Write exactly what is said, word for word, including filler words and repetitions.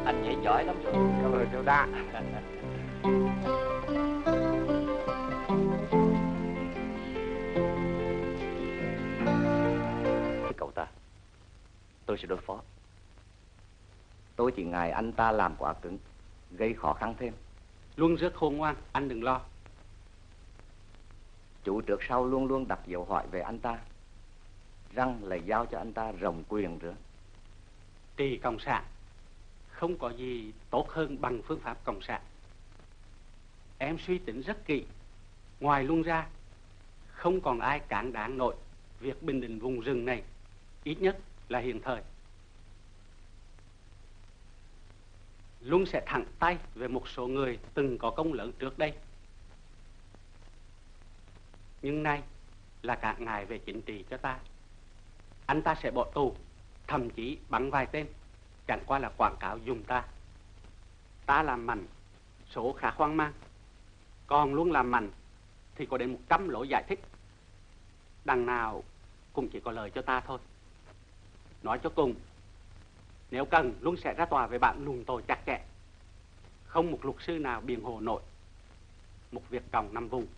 Anh nhảy giỏi lắm rồi. Cảm ơn chú Đa. Cậu ta, tôi sẽ đối phó. Tôi chỉ ngại anh ta làm quá cứng, gây khó khăn thêm. Luân rất khôn ngoan, anh đừng lo. Chủ trước sau luôn luôn đặt dấu hỏi về anh ta, rằng là giao cho anh ta rộng quyền nữa. Trị cộng sản không có gì tốt hơn bằng phương pháp cộng sản. Em suy tính rất kỹ. Ngoài Luân ra, không còn ai cản đáng nổi việc bình định vùng rừng này, ít nhất là hiện thời. Luân sẽ thẳng tay về một số người từng có công lớn trước đây, nhưng nay là cản ngại về chính trị cho ta. Anh ta sẽ bỏ tù, thậm chí bắn vài tên, chẳng qua là quảng cáo dùng ta. Ta làm mạnh, số khá hoang mang. Còn Luân làm mạnh thì có đến một trăm lỗi giải thích. Đằng nào cũng chỉ có lời cho ta thôi. Nói cho cùng, nếu cần Luân sẽ ra tòa với bạn luận tội chặt chẽ. Không một luật sư nào biện hộ nổi một việc còng năm vùng.